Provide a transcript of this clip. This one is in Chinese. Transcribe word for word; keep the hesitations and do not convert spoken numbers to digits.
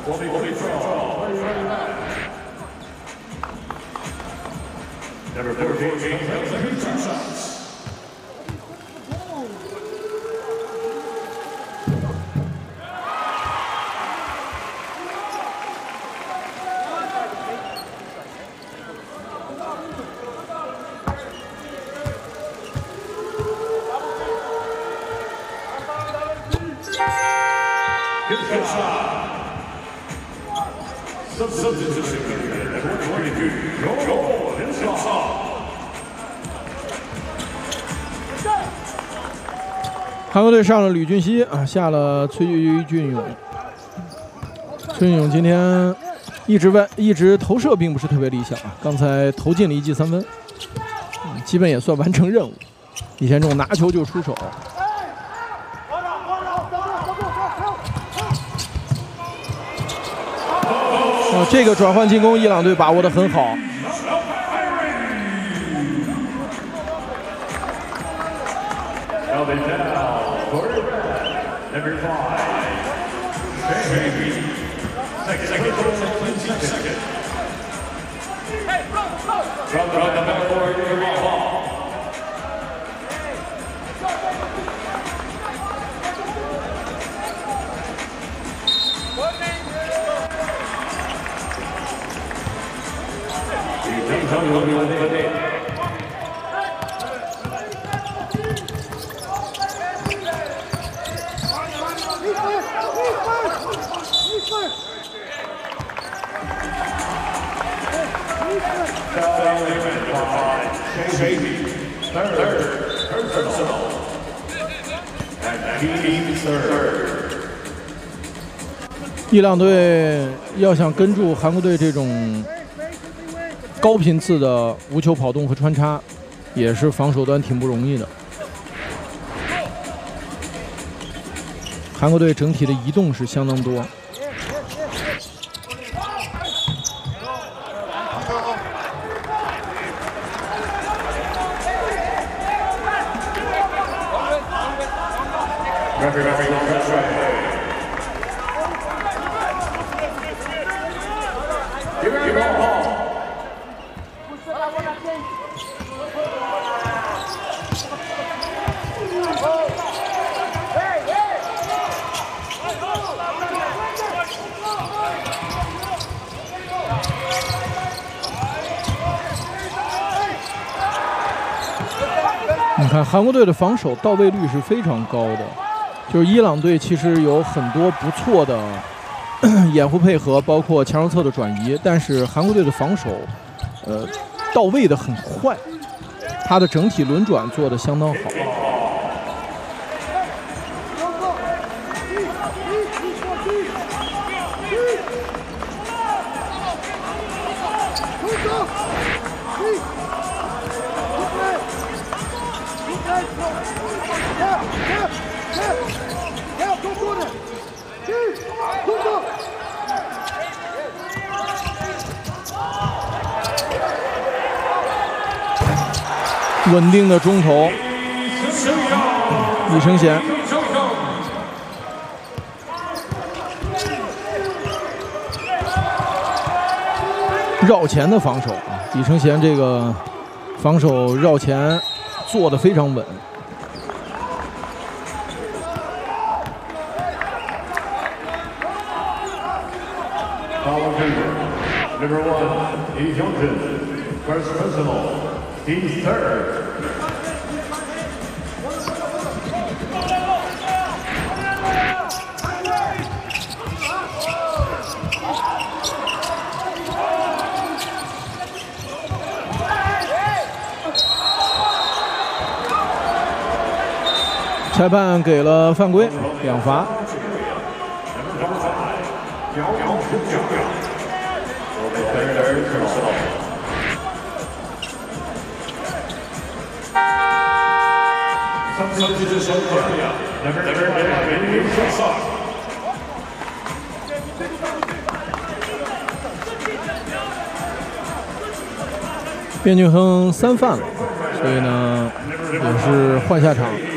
Number fourteen, two shots. Good shot. Substitution. Number twenty-two. Goal inside. 韩国队上了吕俊熙啊，下了崔俊勇。崔俊勇今天一直外一直投射并不是特别理想啊，刚才投进了一记三分，嗯，基本也算完成任务。以前这种拿球就出手。哦，这个转换进攻，伊朗队把握得很好。 Number five, Baby. Second goal, twenty seconds. From the backboard, the ball. Third, personal, and team third. 伊朗队要想跟住韩国队这种高频次的无球跑动和穿插，也是防守端挺不容易的。韩国队整体的移动是相当多。 你看韩国队的防守到位率是非常高的，就是伊朗队其实有很多不错的掩护配合，包括强弱侧的转移，但是韩国队的防守，呃，到位的很快，他的整体轮转做得相当好。 稳定的中投，李承贤。绕前的防守啊，李承贤这个防守绕前做得非常稳。 Number one, Lee Hyung-jin. First personal, he's third. 裁判给了犯规，两罚。 Substitution Korea. Number number eleven, Song. 卞俊亨三犯了，所以呢也是换下场。